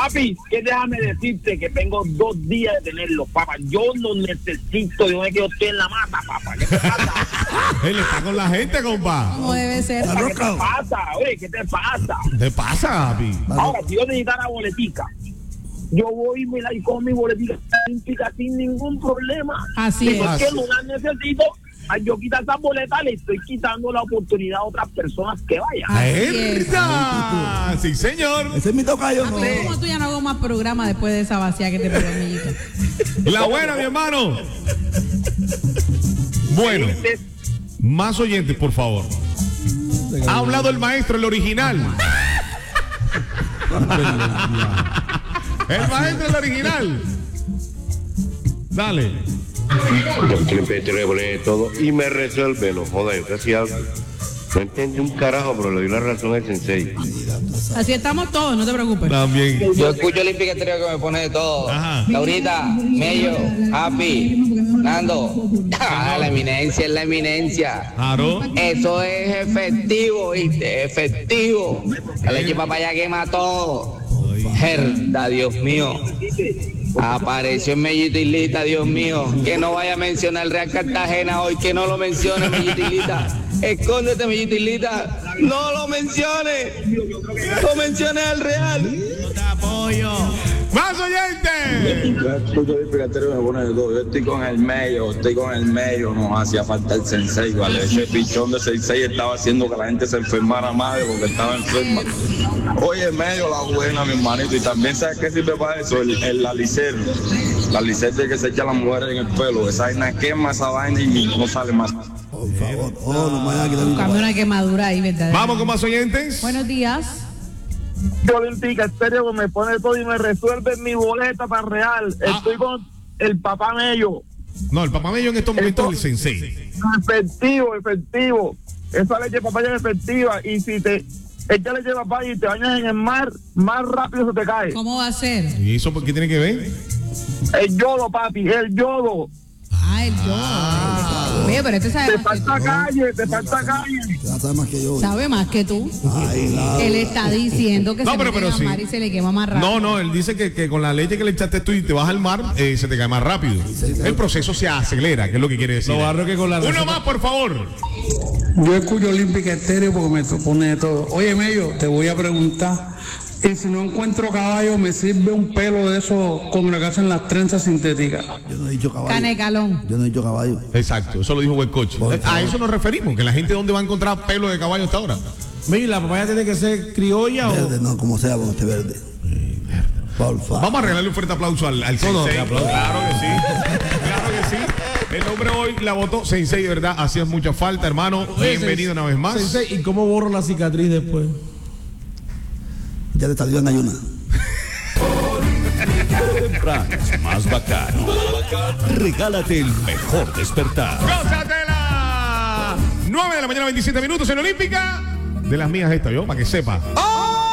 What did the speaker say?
Papi, que déjame decirte que tengo 2 días de tenerlo, papá. Yo lo necesito, yo no es que yo estoy en la mata, papá. ¿Qué te pasa? Él está con la gente, compa. Como debe ser. ¿Qué te pasa? Oye, ¿qué te pasa? ¿Qué pasa, papi? Ahora, si yo necesitara boletica, yo voy y con mi boletica olímpica sin ningún problema. Así es. Porque no la necesito. Al yo quitar esa boleta, le estoy quitando la oportunidad a otras personas que vayan. ¡Verdad! Sí, señor. Ese es mi tocayo, no. ¿Cómo tú ya no hago más programa después de esa vacía que te pegó, amiguito? La buena, mi hermano. Bueno, más oyentes, por favor. Ha hablado el maestro, el original. El maestro, el original. Dale. Yo siempre te revolé todo y me resuelve, no joda, yo casi algo. No entendí un carajo, pero le doy la razón al sensei. Así estamos todos, no te preocupes. También. Yo escucho Olímpica Estéreo que me pone de todo. Ajá. Laurita, Mello, Happy, Nando. La eminencia es la eminencia. Claro. Eso es efectivo, ¿viste? Efectivo. La leche de papaya quema todo. Herda, Dios mío. Apareció en Mellito y Lita, Dios mío. Que no vaya a mencionar el Real Cartagena hoy, que no lo mencione, Mellito y Lita. Escóndete, Mellito y Lita. No lo menciones. No menciones al Real. No te apoyo. ¡Más oyentes! Yo escucho Olímpica Estéreo me pone de todo. Yo estoy con el medio, no hacía falta el sensei, ¿vale? Ese pichón de sensei estaba haciendo que la gente se enfermara más porque estaba enferma. Oye, medio la buena, mi hermanito. Y también, ¿sabes qué sirve para eso? El lalicel. La licencia que se echa a las mujeres en el pelo. Esa vaina quema esa vaina y no sale más. Por favor. Oh, no me vayan a quitar mi Cambia una quemadura ahí, ¿verdad? Vamos con más oyentes. Buenos días. Olímpica Estéreo me pone todo y me resuelve mi boleta para Real. Estoy con el papá Mello. No, el papá Mello en estos momentos es el sensei. Efectivo. Esa leche de papaya es efectiva. Y si te echas leche de papaya y te bañas en el mar, más rápido se te cae. ¿Cómo va a ser? ¿Y eso por qué tiene que ver? El yodo, papi, el yodo. Ah, el yo. Oye, pero este sabe Te más que falta tú. calle, te falta calle. Ya sabe más que yo. Sabe más que tú. Ay, la... Él está diciendo que No, se pero mete en sí. la mar y se le quema más rápido. No, él dice que con la leche que le echaste tú y te vas al mar, se te cae más rápido. El proceso se acelera, que es lo que quiere decir. Uno más, por favor. Yo escucho Olímpica Estéreo porque me pone de todo. Oye, Mello, te voy a preguntar. Y si no encuentro caballo, me sirve un pelo de esos con lo que hacen las trenzas sintéticas. Yo no he dicho caballo. Canecalón. Yo no he dicho caballo. Exacto, eso lo dijo buen coche. A eso nos referimos, que la gente dónde va a encontrar pelo de caballo hasta ahora. Mira, ¿la papaya tiene que ser criolla Verde, no, como sea, porque esté verde. Por favor. Vamos a regalarle un fuerte aplauso al sensei. Claro que sí. Claro que sí. El hombre hoy la votó sensei, de verdad, hacías mucha falta, hermano. Bienvenido una vez más. Sensei, ¿y cómo borro la cicatriz después? Ya te salió en ayuna. Más bacano. Regálate el mejor despertar. ¡Gózatela! 9 de la mañana, 27 minutos en Olímpica. De las mías esta, yo, para que sepa.